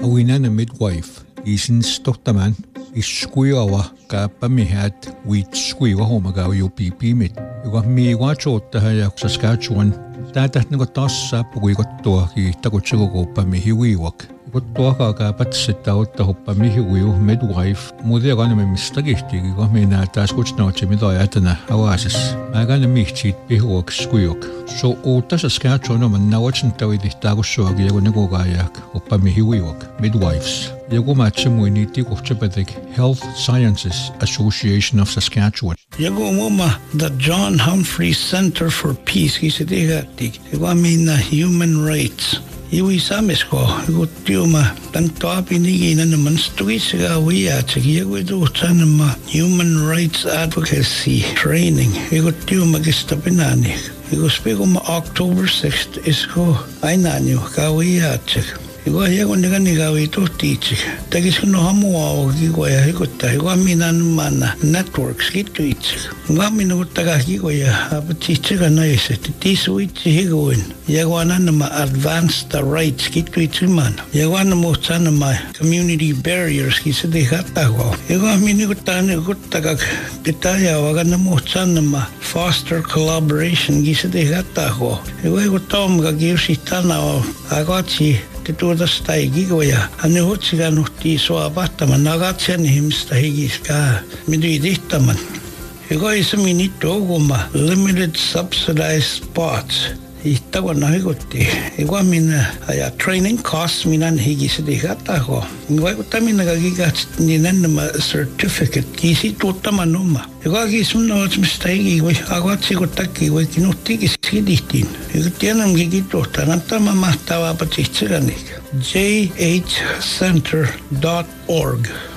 awinana midwife isin stohtaman iskuiwa kaapamihat wiitskuiwa homaga UPP-mit joka miiwachottaha ja Saskatchewan tätähtniko tassa pukuikottua ki takutsikokoppami hiwiwak ikottuakaa kaapatsit auttahoppa mihiwiu midwife muutiakanami mistakihtiiki ko minä taas kutsnautsi mitä ajatana avaasis mäkana mihtsiit pihuak skuiok so uutta Saskatchewan oman nauatsintavidihtakussuaki joku nikokaajak oppa mihiwiwak midwives joku matsemuiniitti kuhtsapatik Health Sciences Association of Saskatchewan joku mumma the John Humphreys Center for Peace kisitigattik joku minä human rights Iwi samisko gutiuma tanto apinigi naman stuisiga wiatsigi yagudutanama human rights advocacy training gutiuma gistapinani iguspiguma October 6th isko ainanyo kawiatsig Igual ya con nega negavito teaching. Tagis no hamuao gigoya higota. Igual minan mana networks gitu itch. Igual minutaga gigoya abatichega na ese. Tisu itch higoin. Yaguana nama advance the rights gitu itch man. Yaguana mo sana ma community barriers kisa de hatago. Igual minutane gutaga detaya wagana mo sana ma foster collaboration kisa de hatago. Igual gutom gagirsi tana agati tuoda staigigoja. Hän hotsiga nuhti soa vahtaman nagatsiani himsta higiska. Midui tihtaman. Ego isami nittu oguma limited subsidized spots. Ihtavana higutti. Ego minä ja training costs minän higisedi hatago. Vaikuttaa minä gigat niin enemmä certificate kisi tuottaman oma. Ego kisum nootmista higigoi agatsi takki voi kinutti kisidihtiin. Ego tiedän gigituhtaan antama mahtavaa patihtsiganik. jhcenter.org